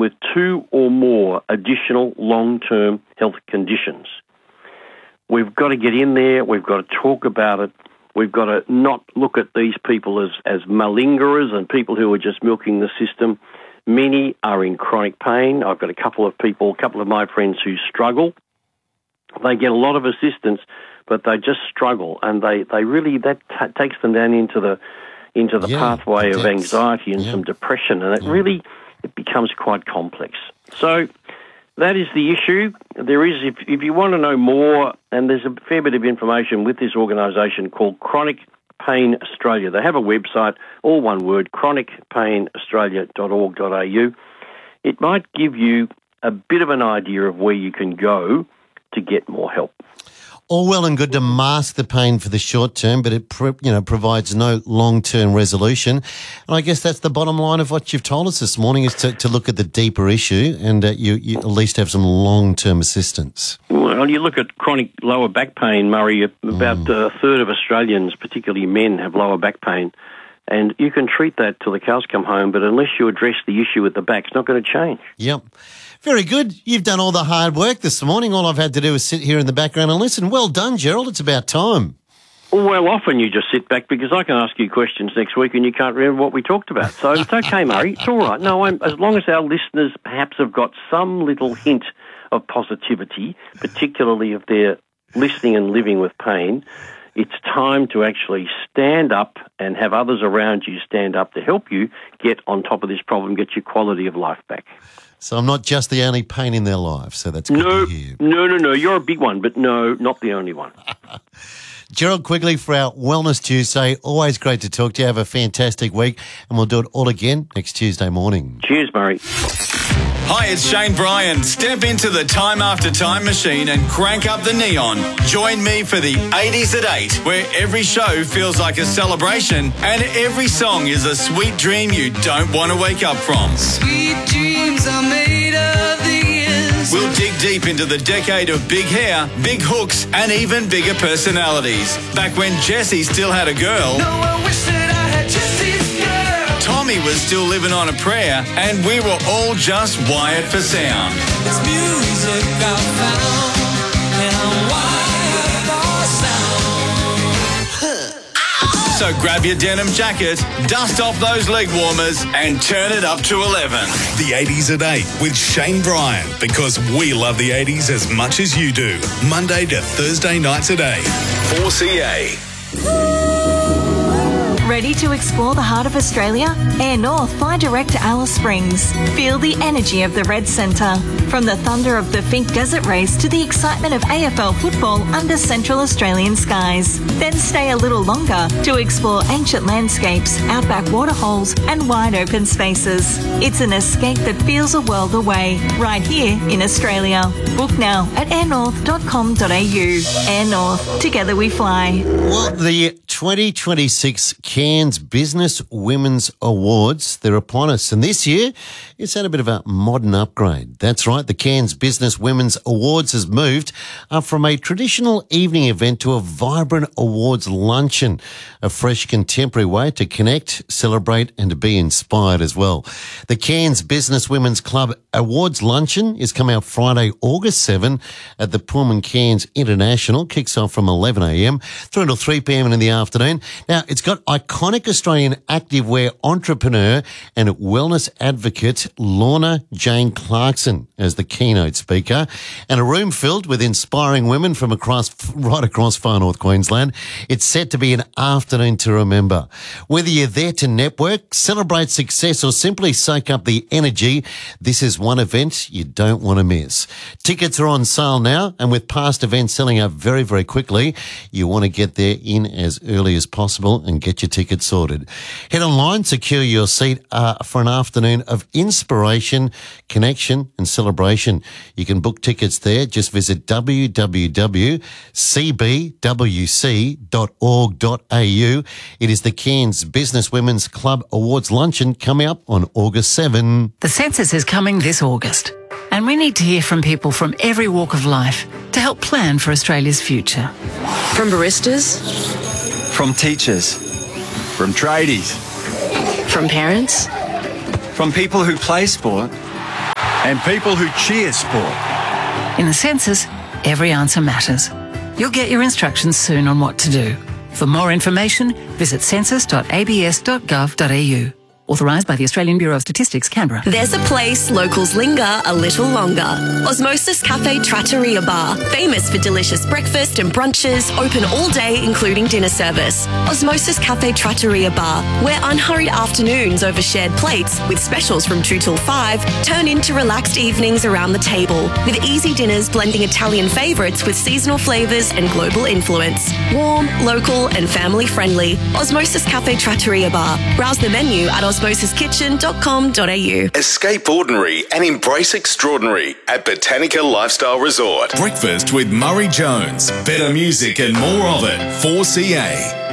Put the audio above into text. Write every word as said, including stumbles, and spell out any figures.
with two or more additional long-term health conditions. We've got to get in there. We've got to talk about it. We've got to not look at these people as, as malingerers and people who are just milking the system. Many are in chronic pain. I've got a couple of people, a couple of my friends who struggle. They get a lot of assistance, but they just struggle, and they, they really, that t- takes them down into the into the yeah, pathway of anxiety and yeah. some depression, and it yeah. really it becomes quite complex. So that is the issue. There is, if, if you want to know more, and there's a fair bit of information with this organisation called Chronic Pain Australia. They have a website, all one word, chronic pain australia dot org dot a u. It might give you a bit of an idea of where you can go to get more help. All well and good to mask the pain for the short term, but it pro- you know provides no long-term resolution. And I guess that's the bottom line of what you've told us this morning, is to, to look at the deeper issue and uh, you, you at least have some long-term assistance. Well, you look at chronic lower back pain, Murray, about mm. a third of Australians, particularly men, have lower back pain. And you can treat that till the cows come home, but unless you address the issue with the back, it's not going to change. Yep. Very good. You've done all the hard work this morning. All I've had to do is sit here in the background and listen. Well done, Gerald. It's about time. Well, often you just sit back because I can ask you questions next week and you can't remember what we talked about. So it's okay, Murray. It's all right. No, I'm, as long as our listeners perhaps have got some little hint of positivity, particularly if they're listening and living with pain, it's time to actually stand up and have others around you stand up to help you get on top of this problem, get your quality of life back. So I'm not just the only pain in their life, so that's good no, to hear. No, no, no, you're a big one, but no, not the only one. Gerald Quigley for our Wellness Tuesday. Always great to talk to you. Have a fantastic week, and we'll do it all again next Tuesday morning. Cheers, Murray. Hi, it's Shane Bryan. Step into the Time After Time machine and crank up the neon. Join me for the eighties at eight, where every show feels like a celebration and every song is a sweet dream you don't want to wake up from. Sweet dreams are made of these. We'll dig deep into the decade of big hair, big hooks, and even bigger personalities. Back when Jessie still had a girl. No, I wish that I had Jessie's girl. Tommy was still living on a prayer, and we were all just wired for sound. It's music I found, and I'm wired for sound. So grab your denim jacket, dust off those leg warmers, and turn it up to eleven. The eighties at eight with Shane Bryan, because we love the eighties as much as you do. Monday to Thursday nights at eight. four C A. Ready to explore the heart of Australia? Air North fly direct to Alice Springs. Feel the energy of the Red Centre. From the thunder of the Fink Desert Race to the excitement of A F L football under Central Australian skies. Then stay a little longer to explore ancient landscapes, outback waterholes and wide open spaces. It's an escape that feels a world away, right here in Australia. Book now at air north dot com dot a u. Air North, together we fly. Well, the twenty twenty-six Cairns Business Women's Awards, they're upon us. And this year, it's had a bit of a modern upgrade. That's right, the Cairns Business Women's Awards has moved up from a traditional evening event to a vibrant awards luncheon, a fresh contemporary way to connect, celebrate and to be inspired as well. The Cairns Business Women's Club Awards Luncheon is coming out Friday, August seventh at the Pullman Cairns International. Kicks off from eleven a m through until three p m in the afternoon. Now, it's got iconic Australian activewear entrepreneur and wellness advocate Lorna Jane Clarkson as the keynote speaker, and a room filled with inspiring women from across, right across far north Queensland. It's set to be an afternoon to remember. Whether you're there to network, celebrate success, or simply soak up the energy, this is one event you don't want to miss. Tickets are on sale now, and with past events selling out very, very quickly, you want to get there in as early as possible and get your tickets sorted. Head online, secure your seat uh, for an afternoon of inspiration, connection and celebration. You can book tickets there. Just visit w w w dot c b w c dot org dot a u. It is the Cairns Business Women's Club Awards Luncheon coming up on August seventh. The census is coming this August, and we need to hear from people from every walk of life to help plan for Australia's future. From baristas, from teachers, from tradies, from parents, from people who play sport, and people who cheer sport. In the census, every answer matters. You'll get your instructions soon on what to do. For more information, visit census dot a b s dot gov dot a u. Authorised by the Australian Bureau of Statistics, Canberra. There's a place locals linger a little longer. Osmosis Cafe Trattoria Bar. Famous for delicious breakfast and brunches, open all day including dinner service. Osmosis Cafe Trattoria Bar, where unhurried afternoons over shared plates with specials from two till five turn into relaxed evenings around the table, with easy dinners blending Italian favourites with seasonal flavours and global influence. Warm, local and family friendly. Osmosis Cafe Trattoria Bar. Browse the menu at osmosis kitchen dot com dot a u. Escape ordinary and embrace extraordinary at Botanica Lifestyle Resort. Breakfast with Murray Jones. Better music and more of it. four C A.